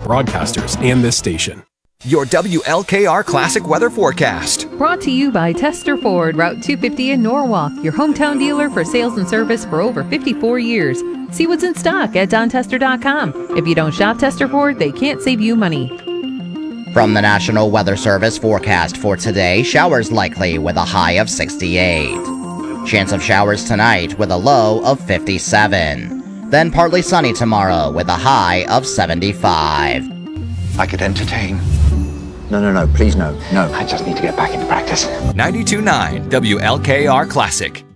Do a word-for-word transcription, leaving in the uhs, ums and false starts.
broadcasters and this station. Your W L K R Classic Weather Forecast. Brought to you by Tester Ford, Route two fifty in Norwalk, your hometown dealer for sales and service for over fifty-four years. See what's in stock at don tester dot com. If you don't shop Tester Ford, they can't save you money. From the National Weather Service forecast for today, showers likely with a high of sixty-eight. Chance of showers tonight with a low of fifty-seven. Then partly sunny tomorrow with a high of seventy-five. I could entertain. No, no, no, please no, no. I just need to get back into practice. ninety-two point nine W L K R Classic.